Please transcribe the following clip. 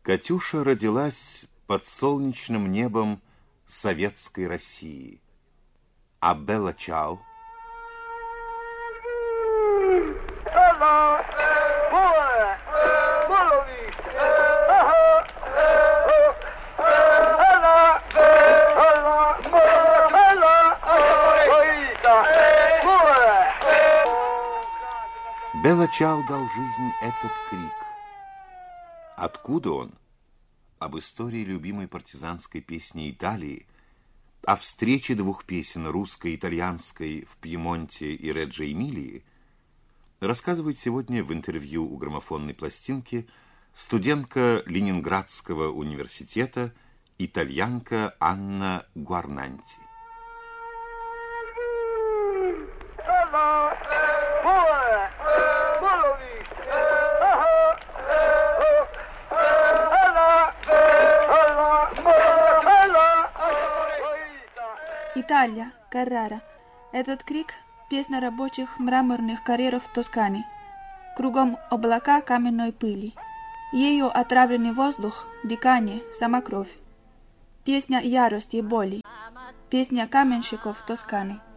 Катюша родилась под солнечным небом советской России. А Белла Чао? Белла Чао дал жизнь этот крик. Откуда он? Об истории любимой партизанской песни Италии, о встрече двух песен, русской и итальянской, в Пьемонте и Реджо-Эмилии, рассказывает сегодня в интервью у граммофонной пластинки студентка Ленинградского университета, итальянка Анна Гуарнанти. Италия, Каррара. Этот крик – песня рабочих мраморных карьеров в Тоскане. Кругом облака каменной пыли. Ею отравленный воздух, дыхание, сама кровь. Песня ярости и боли. Песня каменщиков Тосканы.